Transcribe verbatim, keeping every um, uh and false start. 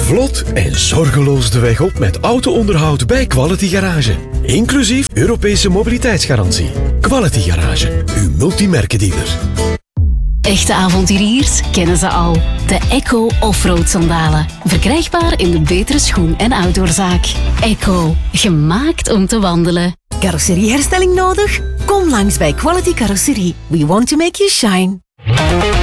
Vlot en zorgeloos de weg op met auto-onderhoud bij Quality Garage. Inclusief Europese mobiliteitsgarantie. Quality Garage, uw multimerkendealer. Echte avonturiers kennen ze al. De Echo Offroad sandalen. Verkrijgbaar in de betere schoen- en outdoorzaak. Echo, gemaakt om te wandelen. Carrosserieherstelling nodig? Kom langs bij Quality Carrosserie. We want to make you shine.